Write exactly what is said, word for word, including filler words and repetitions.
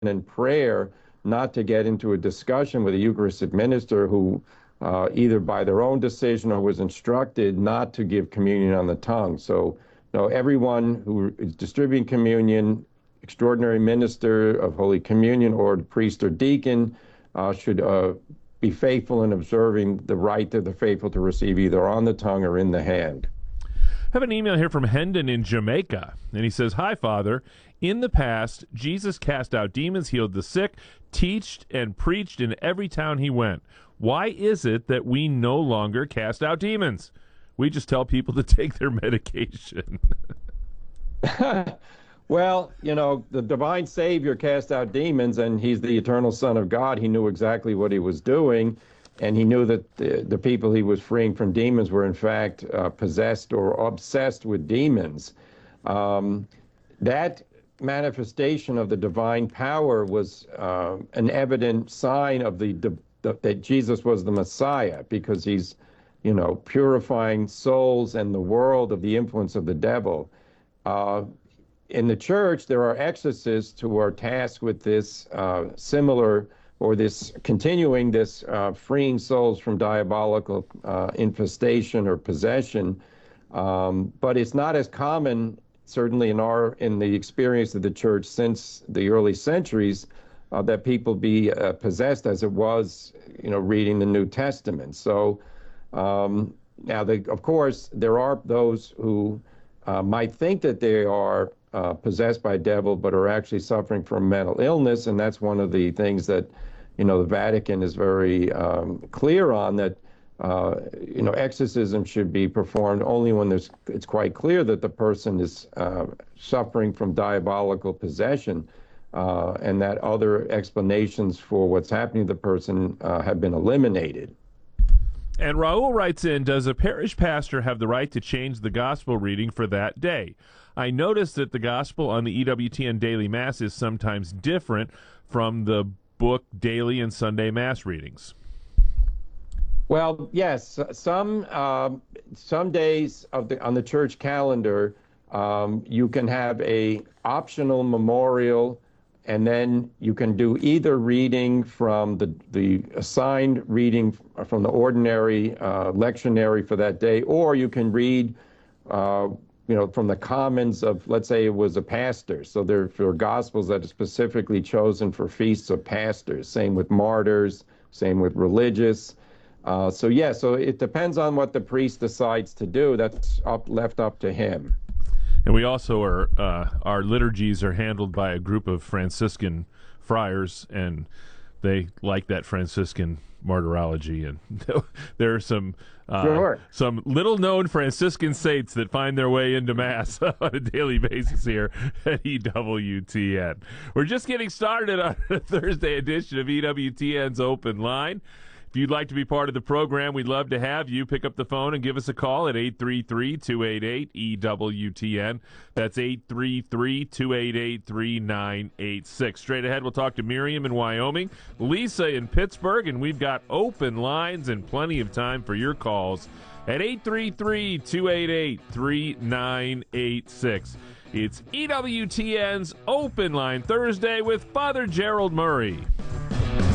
in prayer, not to get into a discussion with a Eucharistic minister who uh, either by their own decision or was instructed not to give communion on the tongue. So, you know, everyone who is distributing communion, extraordinary minister of Holy Communion or priest or deacon, uh, should uh, be faithful in observing the rite of the faithful to receive either on the tongue or in the hand. I have an email here from Hendon in Jamaica, and he says, "Hi, Father. In the past, Jesus cast out demons, healed the sick, teached and preached in every town he went. Why is it that we no longer cast out demons? We just tell people to take their medication." Well, you know, the divine Savior cast out demons, and he's the eternal Son of God. He knew exactly what he was doing. And he knew that the, the people he was freeing from demons were, in fact, uh, possessed or obsessed with demons. Um, that manifestation of the divine power was uh, an evident sign of the, the, the that Jesus was the Messiah, because he's, you know, purifying souls and the world of the influence of the devil. Uh, in the church, there are exorcists who are tasked with this uh, similar or this continuing this uh, freeing souls from diabolical uh, infestation or possession, um, but it's not as common, certainly in our in the experience of the church since the early centuries, uh, that people be uh, possessed as it was, you know, reading the New Testament. So um, now, the, of course, there are those who uh, might think that they are uh, possessed by a devil, but are actually suffering from mental illness, and that's one of the things that, you know, the Vatican is very um, clear on, that, uh, you know, exorcism should be performed only when there's, it's quite clear that the person is uh, suffering from diabolical possession, uh, and that other explanations for what's happening to the person uh, have been eliminated. And Raul writes in, "Does a parish pastor have the right to change the gospel reading for that day? I noticed that the gospel on the E W T N Daily Mass is sometimes different from the book daily and Sunday Mass readings." Well, yes, some um, some days of the on the church calendar, um, you can have a optional memorial, and then you can do either reading from the the assigned reading from the ordinary uh, lectionary for that day, or you can read, uh, you know, from the commons of, let's say it was a pastor. So there are gospels that are specifically chosen for feasts of pastors. Same with martyrs, same with religious. Uh, so yeah, so it depends on what the priest decides to do. That's up, left up to him. And we also are, uh, our liturgies are handled by a group of Franciscan friars, and they like that Franciscan martyrology. And there are some uh, sure. some little-known Franciscan saints that find their way into Mass on a daily basis here at E W T N. We're just getting started on a Thursday edition of E W T N's Open Line. If you'd like to be part of the program, we'd love to have you. Pick up the phone and give us a call at eight three three, two eight eight, E W T N. That's eight three three, two eight eight, three nine eight six. Straight ahead, we'll talk to Miriam in Wyoming, Lisa in Pittsburgh, and we've got open lines and plenty of time for your calls at eight three three, two eight eight, three nine eight six. It's E W T N's Open Line Thursday with Father Gerald Murray.